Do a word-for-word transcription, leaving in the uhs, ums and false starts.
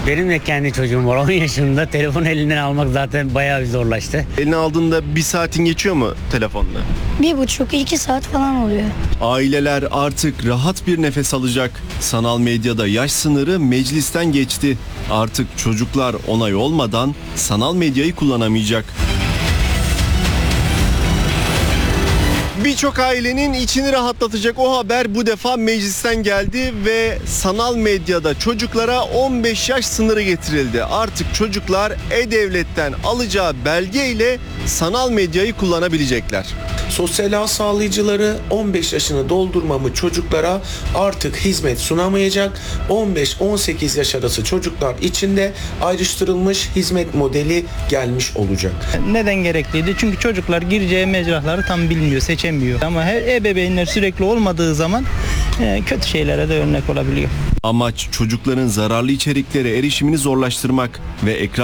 Benim de kendi çocuğum var on yaşında. Telefonu elinden almak zaten bayağı bir zorlaştı. Eline aldığında bir saatin geçiyor mu telefonla? Bir buçuk iki saat falan oluyor. Aileler artık rahat bir nefes alacak. Sanal medyada yaş sınırı meclisten geçti. Artık çocuklar onay olmadan sanal medyayı kullanamayacak. Birçok ailenin içini rahatlatacak o haber bu defa meclisten geldi ve sanal medyada çocuklara on beş yaş sınırı getirildi. Artık çocuklar E-Devlet'ten alacağı belgeyle sanal medyayı kullanabilecekler. Sosyal ağ sağlayıcıları on beş yaşını doldurmamış çocuklara artık hizmet sunamayacak. on beş on sekiz yaş arası çocuklar için de ayrıştırılmış hizmet modeli gelmiş olacak. Neden gerekliydi? Çünkü çocuklar gireceği mecraları tam bilmiyor, seçemiyor. Ama her ebeveynler sürekli olmadığı zaman e, kötü şeylere de örnek olabiliyor. Amaç çocukların zararlı içeriklere erişimini zorlaştırmak ve ekran